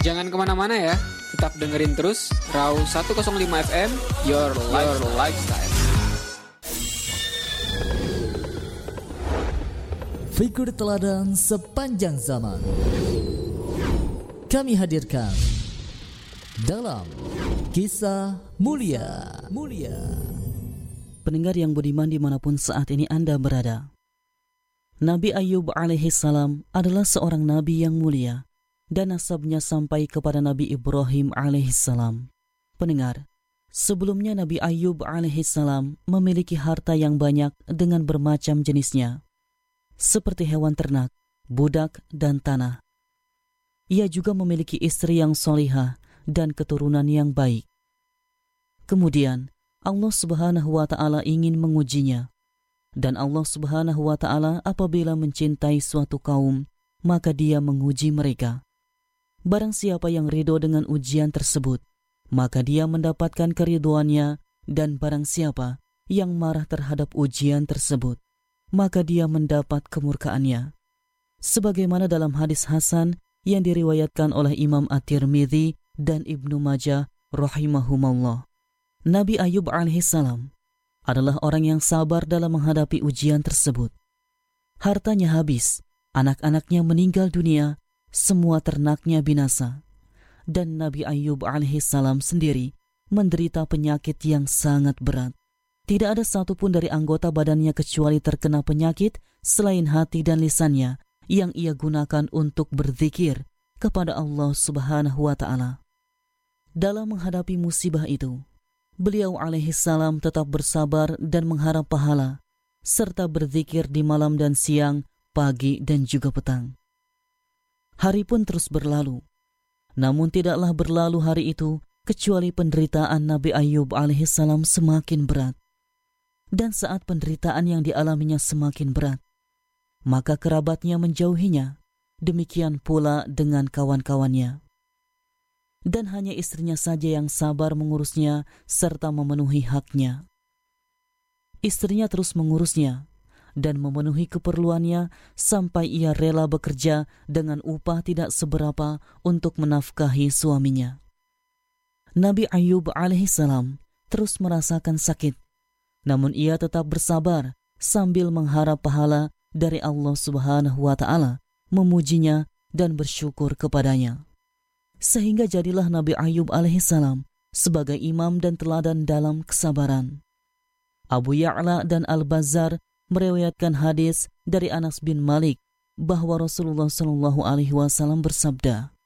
Jangan kemana-mana ya, tetap dengerin terus Raw 105 FM, Your Lifestyle. Figur teladan sepanjang zaman kami hadirkan dalam Kisah Mulia. Pendengar yang budiman dimanapun saat ini Anda berada, Nabi Ayub alaihissalam adalah seorang nabi yang mulia dan nasabnya sampai kepada Nabi Ibrahim alaihissalam. Pendengar, sebelumnya Nabi Ayub alaihissalam memiliki harta yang banyak dengan bermacam jenisnya, seperti hewan ternak, budak, dan tanah. Ia juga memiliki istri yang solihah dan keturunan yang baik. Kemudian Allah Subhanahu wa Ta'ala ingin mengujinya. Dan Allah Subhanahu wa Ta'ala apabila mencintai suatu kaum, maka Dia menguji mereka. Barang siapa yang ridho dengan ujian tersebut, maka dia mendapatkan keridhoannya, dan barang siapa yang marah terhadap ujian tersebut, maka dia mendapat kemurkaannya. Sebagaimana dalam hadis hasan yang diriwayatkan oleh Imam At-Tirmidzi dan Ibnu Majah rahimahumallah, Nabi Ayub alaihissalam adalah orang yang sabar dalam menghadapi ujian tersebut. Hartanya habis, anak-anaknya meninggal dunia, semua ternaknya binasa, dan Nabi Ayub alaihissalam sendiri menderita penyakit yang sangat berat. Tidak ada satupun dari anggota badannya kecuali terkena penyakit selain hati dan lisannya yang ia gunakan untuk berzikir kepada Allah Subhanahu wa Ta'ala. Dalam menghadapi musibah itu, beliau alaihissalam tetap bersabar dan mengharap pahala, serta berzikir di malam dan siang, pagi dan juga petang. Hari pun terus berlalu, namun tidaklah berlalu hari itu kecuali penderitaan Nabi Ayub alaihissalam semakin berat. Dan saat penderitaan yang dialaminya semakin berat, maka kerabatnya menjauhinya, demikian pula dengan kawan-kawannya. Dan hanya istrinya saja yang sabar mengurusnya serta memenuhi haknya. Istrinya terus mengurusnya dan memenuhi keperluannya sampai ia rela bekerja dengan upah tidak seberapa untuk menafkahi suaminya. Nabi Ayub alaihissalam terus merasakan sakit, namun ia tetap bersabar sambil mengharap pahala dari Allah Subhanahu wa Ta'ala, memujinya dan bersyukur kepadanya. Sehingga jadilah Nabi Ayub alaihissalam sebagai imam dan teladan dalam kesabaran. Abu Ya'la dan Al-Bazzar meriwayatkan hadis dari Anas bin Malik bahwa Rasulullah SAW bersabda,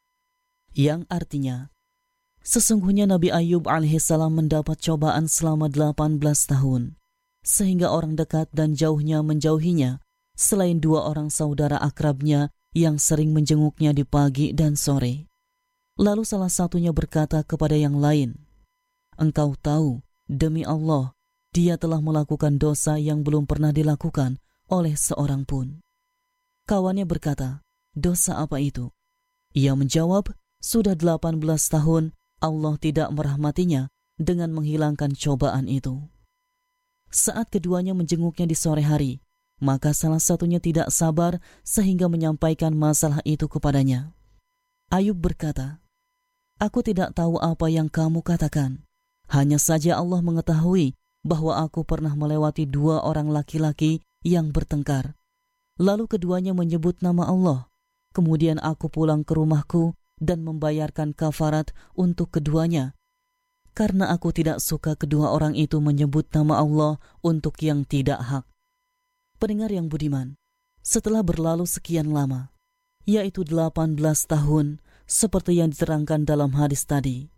yang artinya, sesungguhnya Nabi Ayub alaihissalam mendapat cobaan selama 18 tahun, sehingga orang dekat dan jauhnya menjauhinya, selain 2 orang saudara akrabnya yang sering menjenguknya di pagi dan sore. Lalu salah satunya berkata kepada yang lain, "Engkau tahu, demi Allah, dia telah melakukan dosa yang belum pernah dilakukan oleh seorang pun." Kawannya berkata, "Dosa apa itu?" Ia menjawab, "Sudah 18 tahun Allah tidak merahmatinya dengan menghilangkan cobaan itu." Saat keduanya menjenguknya di sore hari, maka salah satunya tidak sabar sehingga menyampaikan masalah itu kepadanya. Ayub berkata, "Aku tidak tahu apa yang kamu katakan. Hanya saja Allah mengetahui bahwa aku pernah melewati 2 orang laki-laki yang bertengkar. Lalu keduanya menyebut nama Allah. Kemudian aku pulang ke rumahku dan membayarkan kafarat untuk keduanya. Karena aku tidak suka kedua orang itu menyebut nama Allah untuk yang tidak hak." Pendengar yang budiman, setelah berlalu sekian lama, yaitu 18 tahun, seperti yang diterangkan dalam hadis tadi,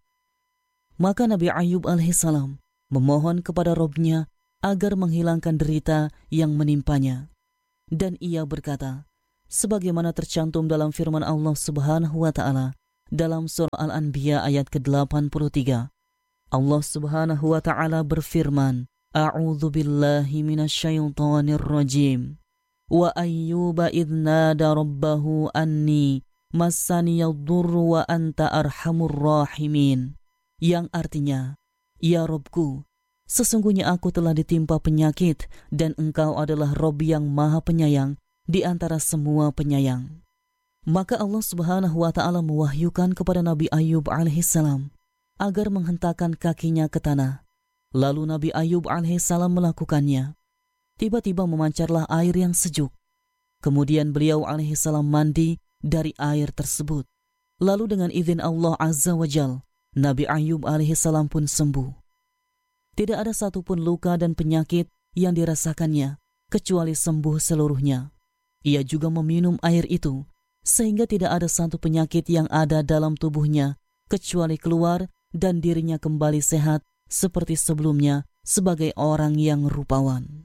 maka Nabi Ayub alaihissalam memohon kepada Rabb-Nya agar menghilangkan derita yang menimpanya. Dan ia berkata, sebagaimana tercantum dalam firman Allah Subhanahu wa Ta'ala dalam surah Al-Anbiya ayat ke-83. Allah Subhanahu wa Ta'ala berfirman, "A'udzu billahi minasyaitonir rajim. Wa ayyuba idh nada rabbahu anni massaniyadh-dhurru wa anta arhamur rahimin." Yang artinya, "Ya Rabbku, sesungguhnya aku telah ditimpa penyakit dan Engkau adalah Rabb yang Maha Penyayang di antara semua penyayang." Maka Allah Subhanahu wa Ta'ala mewahyukan kepada Nabi Ayub alaihissalam agar menghentakkan kakinya ke tanah. Lalu Nabi Ayub alaihissalam melakukannya. Tiba-tiba memancarlah air yang sejuk. Kemudian beliau alaihissalam mandi dari air tersebut. Lalu dengan izin Allah Azza wa Jal, Nabi Ayub alaihissalam pun sembuh. Tidak ada satupun luka dan penyakit yang dirasakannya, kecuali sembuh seluruhnya. Ia juga meminum air itu, sehingga tidak ada satu penyakit yang ada dalam tubuhnya, kecuali keluar dan dirinya kembali sehat seperti sebelumnya sebagai orang yang rupawan.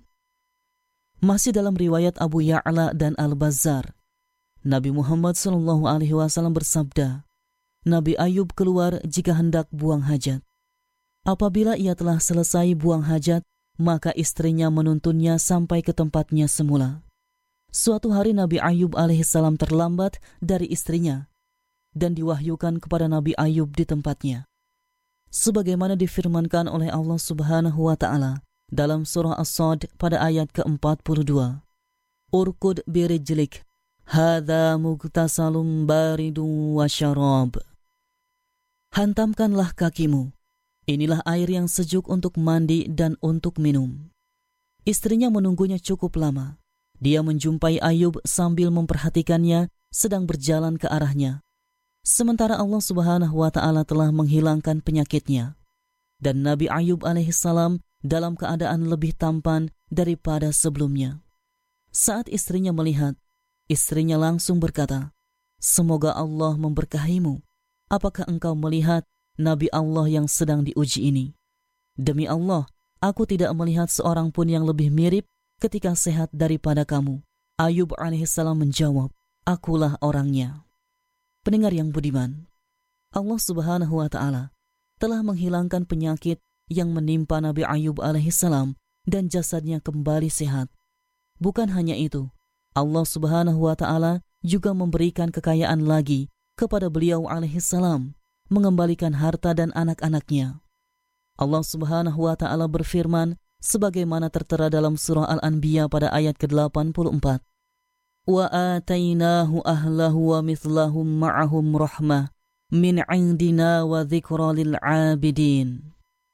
Masih dalam riwayat Abu Ya'la dan Al-Bazzar, Nabi Muhammad SAW bersabda, Nabi Ayub keluar jika hendak buang hajat. Apabila ia telah selesai buang hajat, maka istrinya menuntunnya sampai ke tempatnya semula. Suatu hari Nabi Ayub alaihissalam terlambat dari istrinya dan diwahyukan kepada Nabi Ayub di tempatnya. Sebagaimana difirmankan oleh Allah Subhanahu wa Ta'ala dalam surah As-Sad pada ayat ke-42. Urkud birijlik, hadza mugtasalun baridun wa syarab. Hantamkanlah kakimu. Inilah air yang sejuk untuk mandi dan untuk minum. Istrinya menunggunya cukup lama. Dia menjumpai Ayub sambil memperhatikannya sedang berjalan ke arahnya. Sementara Allah Subhanahu wa Ta'ala telah menghilangkan penyakitnya. Dan Nabi Ayub alaihissalam dalam keadaan lebih tampan daripada sebelumnya. Saat istrinya melihat, istrinya langsung berkata, "Semoga Allah memberkahimu. Apakah engkau melihat Nabi Allah yang sedang diuji ini? Demi Allah, aku tidak melihat seorang pun yang lebih mirip ketika sehat daripada kamu." Ayub alaihissalam menjawab, "Akulah orangnya." Pendengar yang budiman, Allah Subhanahu wa Ta'ala telah menghilangkan penyakit yang menimpa Nabi Ayub alaihissalam dan jasadnya kembali sehat. Bukan hanya itu, Allah Subhanahu wa Ta'ala juga memberikan kekayaan lagi kepada beliau alaihissalam, mengembalikan harta dan anak-anaknya. Allah Subhanahu wa Ta'ala berfirman sebagaimana tertera dalam surah Al-Anbiya pada ayat ke-84. Wa atainahu ahlahu wa mithlahum ma'ahum rahmah min 'indina wa dzikra lil 'abidin.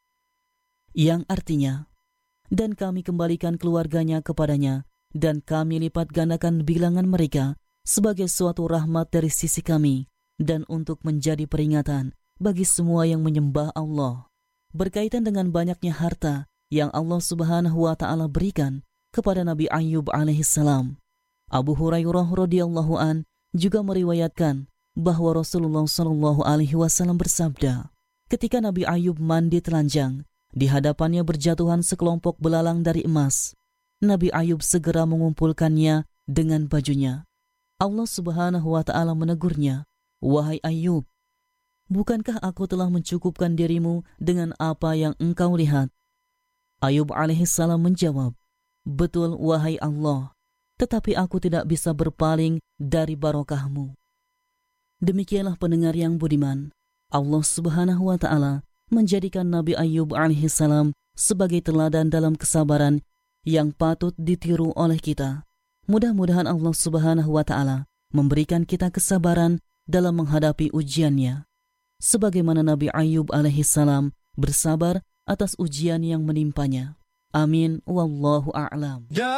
Yang artinya, dan kami kembalikan keluarganya kepadanya dan kami lipat gandakan bilangan mereka sebagai suatu rahmat dari sisi kami dan untuk menjadi peringatan bagi semua yang menyembah Allah. Berkaitan dengan banyaknya harta yang Allah Subhanahu wa Ta'ala berikan kepada Nabi Ayub alaihissalam, Abu Hurairah radhiyallahu an juga meriwayatkan bahwa Rasulullah sallallahu alaihi wasallam bersabda, ketika Nabi Ayub mandi telanjang, di hadapannya berjatuhan sekelompok belalang dari emas. Nabi Ayub segera mengumpulkannya dengan bajunya. Allah Subhanahu wa Ta'ala menegurnya, "Wahai Ayub, bukankah aku telah mencukupkan dirimu dengan apa yang engkau lihat?" Ayub alaihissalam menjawab, "Betul wahai Allah, tetapi aku tidak bisa berpaling dari barokahmu." Demikianlah pendengar yang budiman, Allah Subhanahu wa Ta'ala menjadikan Nabi Ayub alaihissalam sebagai teladan dalam kesabaran yang patut ditiru oleh kita. Mudah-mudahan Allah Subhanahu wa Ta'ala memberikan kita kesabaran dalam menghadapi ujiannya, sebagaimana Nabi Ayub alaihissalam bersabar atas ujian yang menimpanya. Amin. Wallahu a'lam.